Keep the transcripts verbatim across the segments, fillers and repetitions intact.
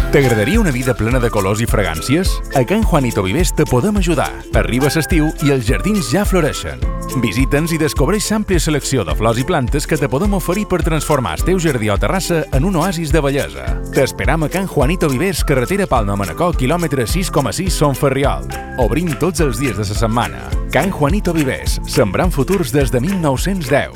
T'agradaria una vida plena de colors i fragàncies? A Can Juanito Vivers te podem ajudar. Arriba l'estiu i els jardins ja floreixen. Visita'ns i descobreix l'àmplia selecció de flors i plantes que te podem oferir per transformar el teu jardí o terrassa en un oasis de bellesa. T'esperam a Can Juanito Vivers, carretera Palma-Manacor, quilòmetre sis coma sis, Son Ferriol. Obrim tots els dies de la setmana. Can Juanito Vivers, sembrant futurs des de mil nou-cents deu.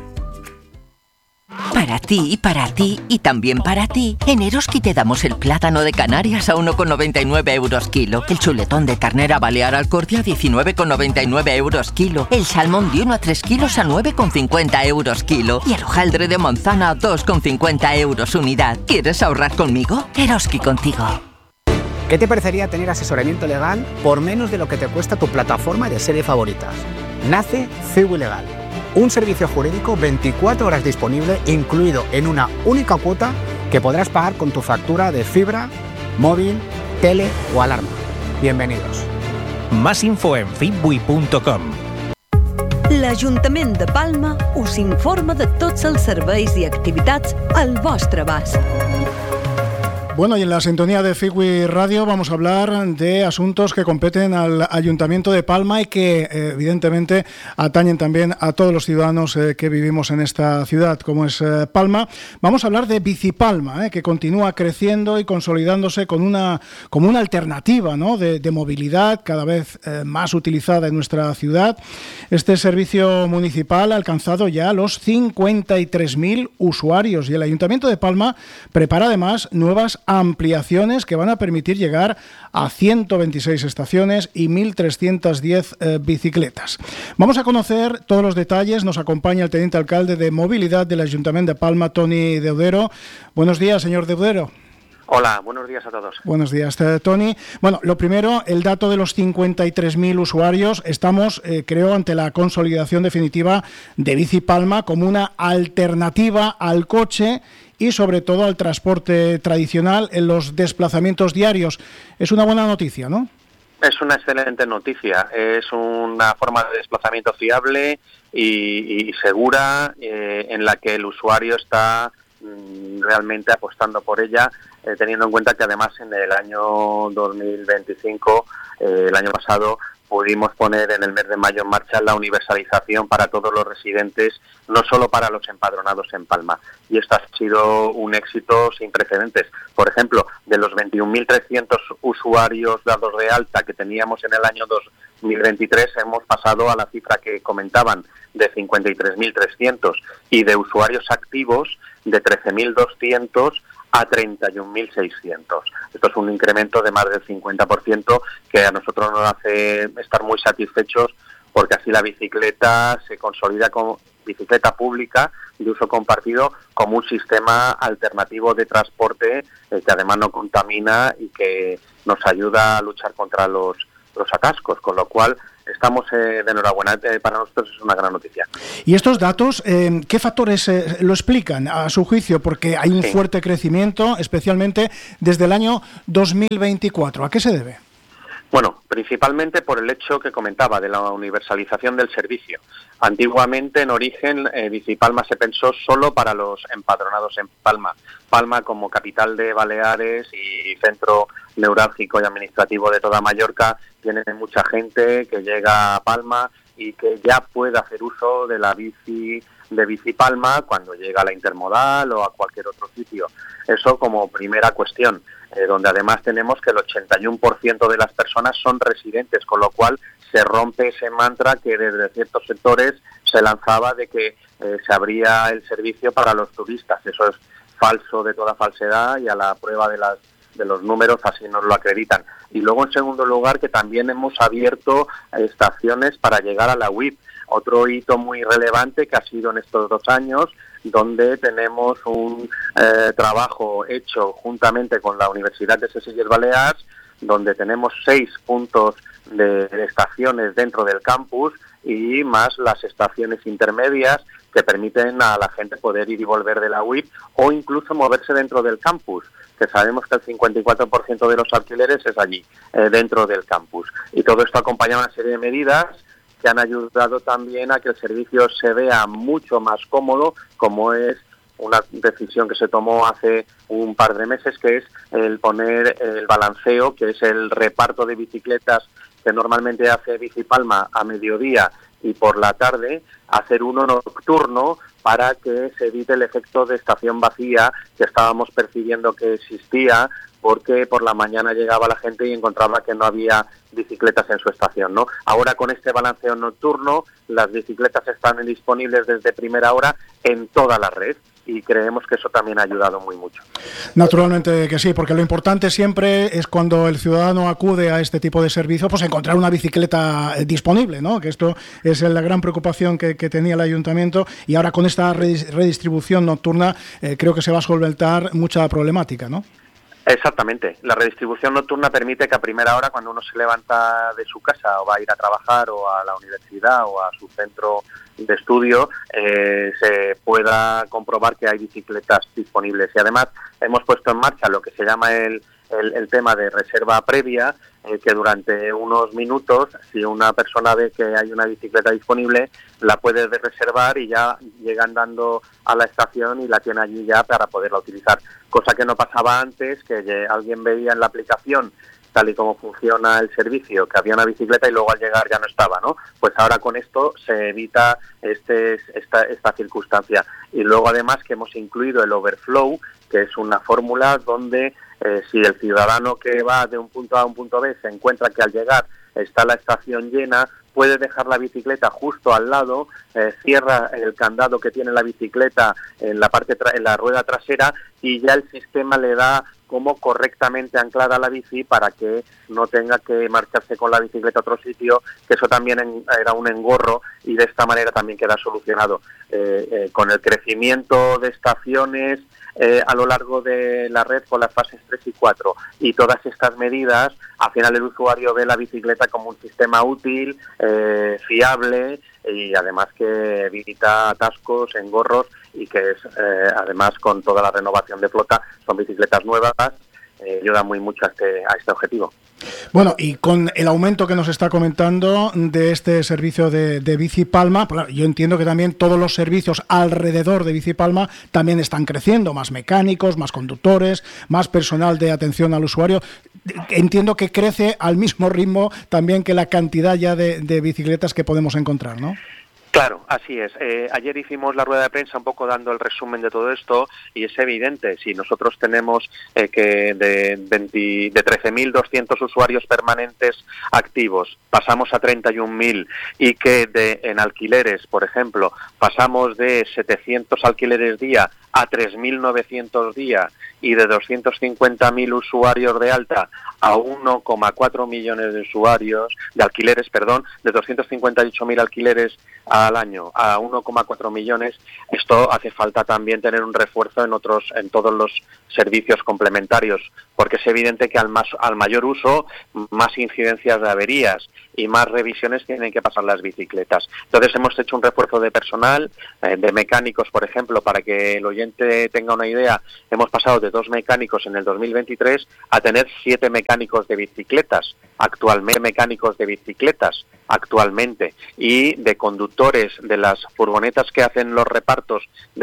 Para ti, para ti y también para ti. En Eroski te damos el plátano de Canarias a uno con noventa y nueve euros kilo. El chuletón de ternera balear Alcordia a diecinueve con noventa y nueve euros kilo. El salmón de uno a tres kilos a nueve con cincuenta euros kilo. Y el hojaldre de manzana a dos con cincuenta euros unidad. ¿Quieres ahorrar conmigo? Eroski contigo. ¿Qué te parecería tener asesoramiento legal por menos de lo que te cuesta tu plataforma de serie favoritas? Nace Fiwi Legal. Un servicio jurídico veinticuatro horas disponible, incluido en una única cuota que podrás pagar con tu factura de fibra, móvil, tele o alarma. Bienvenidos. Más info en fibwi punto com. L'Ajuntament de Palma us informa de tots els serveis i activitats al vostre abast. Bueno, y en la sintonía de Fiwi Radio vamos a hablar de asuntos que competen al Ayuntamiento de Palma y que eh, evidentemente atañen también a todos los ciudadanos eh, que vivimos en esta ciudad, como es eh, Palma. Vamos a hablar de Bicipalma, eh, que continúa creciendo y consolidándose con una, como una alternativa, ¿no?, de, de movilidad cada vez eh, más utilizada en nuestra ciudad. Este servicio municipal ha alcanzado ya los cincuenta y tres mil usuarios y el Ayuntamiento de Palma prepara además nuevas ampliaciones que van a permitir llegar a ciento veintiséis estaciones y mil trescientas diez eh, bicicletas. Vamos a conocer todos los detalles. Nos acompaña el teniente alcalde de Movilidad del Ayuntamiento de Palma, Toni Deudero. Buenos días, señor Deudero. Hola, buenos días a todos. Buenos días, Toni. Bueno, lo primero, el dato de los cincuenta y tres mil usuarios. Estamos, eh, creo, ante la consolidación definitiva de Bicipalma como una alternativa al coche y sobre todo al transporte tradicional en los desplazamientos diarios. Es una buena noticia, ¿no? Es una excelente noticia. Es una forma de desplazamiento fiable y, y segura eh, en la que el usuario está mm, realmente apostando por ella, eh, teniendo en cuenta que además en el año dos mil veinticinco, eh, el año pasado, pudimos poner en el mes de mayo en marcha la universalización para todos los residentes, no solo para los empadronados en Palma. Y esto ha sido un éxito sin precedentes. Por ejemplo, de los veintiún mil trescientos usuarios dados de alta que teníamos en el año dos mil veintitrés, hemos pasado a la cifra que comentaban de cincuenta y tres mil trescientos y de usuarios activos de trece mil doscientos a treinta y un mil seiscientos. Esto es un incremento de más del cincuenta por ciento que a nosotros nos hace estar muy satisfechos, porque así la bicicleta se consolida como bicicleta pública de uso compartido como un sistema alternativo de transporte eh, que además no contamina y que nos ayuda a luchar contra los, los atascos, con lo cual estamos eh, de enhorabuena. Eh, para nosotros es una gran noticia. Y estos datos, eh, ¿qué factores eh, lo explican a su juicio? Porque hay un sí. fuerte crecimiento, especialmente desde el año dos mil veinticuatro. ¿A qué se debe? Bueno, principalmente por el hecho que comentaba de la universalización del servicio. Antiguamente, en origen, eh, Bicipalma se pensó solo para los empadronados en Palma. Palma, como capital de Baleares y centro neurálgico y administrativo de toda Mallorca, tiene mucha gente que llega a Palma y que ya puede hacer uso de la bici de Bicipalma cuando llega a la intermodal o a cualquier otro sitio. Eso como primera cuestión, eh, donde además tenemos que el ochenta y uno por ciento de las personas son residentes, con lo cual se rompe ese mantra que desde ciertos sectores se lanzaba de que eh, se abría el servicio para los turistas. Eso es falso de toda falsedad y a la prueba de las de los números así nos lo acreditan. Y luego, en segundo lugar, que también hemos abierto estaciones para llegar a la U I P. Otro hito muy relevante que ha sido en estos dos años, donde tenemos un eh, trabajo hecho juntamente con la Universidad de Ses Illes Balears, donde tenemos seis puntos de, de estaciones dentro del campus y más las estaciones intermedias que permiten a la gente poder ir y volver de la U I P o incluso moverse dentro del campus, que sabemos que el cincuenta y cuatro por ciento de los alquileres es allí, eh, dentro del campus. Y todo esto acompaña una serie de medidas que han ayudado también a que el servicio se vea mucho más cómodo, como es una decisión que se tomó hace un par de meses, que es el poner el balanceo, que es el reparto de bicicletas que normalmente hace Bicipalma a mediodía y por la tarde, hacer uno nocturno para que se evite el efecto de estación vacía que estábamos percibiendo que existía, porque por la mañana llegaba la gente y encontraba que no había bicicletas en su estación, ¿no? Ahora, con este balanceo nocturno, las bicicletas están disponibles desde primera hora en toda la red, y creemos que eso también ha ayudado muy mucho. Naturalmente que sí, porque lo importante siempre es, cuando el ciudadano acude a este tipo de servicio, pues encontrar una bicicleta disponible, ¿no? Que esto es la gran preocupación que, que tenía el ayuntamiento, y ahora con esta redistribución nocturna eh, creo que se va a solventar mucha problemática, ¿no? Exactamente. La redistribución nocturna permite que a primera hora, cuando uno se levanta de su casa o va a ir a trabajar o a la universidad o a su centro de estudio, eh, se pueda comprobar que hay bicicletas disponibles. Y además hemos puesto en marcha lo que se llama el, el, el tema de reserva previa, eh, que durante unos minutos, si una persona ve que hay una bicicleta disponible, la puede reservar y ya llega andando a la estación y la tiene allí ya para poderla utilizar. Cosa que no pasaba antes, que alguien veía en la aplicación, tal y como funciona el servicio, que había una bicicleta y luego al llegar ya no estaba, ¿no? Pues ahora con esto se evita este, esta, esta circunstancia. Y luego además que hemos incluido el overflow, que es una fórmula donde eh, si el ciudadano que va de un punto A a un punto B se encuentra que al llegar está la estación llena, puede dejar la bicicleta justo al lado, eh, cierra el candado que tiene la bicicleta en la parte tra- en la rueda trasera, y ya el sistema le da como correctamente anclada la bici para que no tenga que marcharse con la bicicleta a otro sitio, que eso también en, era un engorro, y de esta manera también queda solucionado. Eh, eh, con el crecimiento de estaciones eh, a lo largo de la red, con las fases tres y cuatro, y todas estas medidas, al final el usuario ve la bicicleta como un sistema útil, eh, fiable, y además que evita atascos, engorros, y que es eh, además con toda la renovación de flota son bicicletas nuevas, eh, ayuda muy mucho a este, a este objetivo. Bueno, y con el aumento que nos está comentando de este servicio de, de Bicipalma, yo entiendo que también todos los servicios alrededor de Bicipalma también están creciendo, más mecánicos, más conductores, más personal de atención al usuario. Entiendo que crece al mismo ritmo también que la cantidad ya de, de bicicletas que podemos encontrar, ¿no? Claro, así es. Eh, ayer hicimos la rueda de prensa un poco dando el resumen de todo esto, y es evidente, si nosotros tenemos eh, que de, veinte, de trece mil doscientos usuarios permanentes activos pasamos a treinta y un mil, y que de, en alquileres, por ejemplo, pasamos de setecientos alquileres día a tres mil novecientos día, y de doscientos cincuenta mil usuarios de alta a uno coma cuatro millones de usuarios, de alquileres, perdón, de doscientos cincuenta y ocho mil alquileres al año a uno coma cuatro millones, esto hace falta también tener un refuerzo en otros, en todos los servicios complementarios, porque es evidente que al, más, al mayor uso, más incidencias de averías y más revisiones tienen que pasar las bicicletas. Entonces hemos hecho un refuerzo de personal, eh, de mecánicos, por ejemplo, para que el oyente tenga una idea. Hemos pasado de dos mecánicos en el dos mil veintitrés a tener siete mecánicos de bicicletas actualmente, mecánicos de bicicletas actualmente, y de conductores de las furgonetas que hacen los repartos de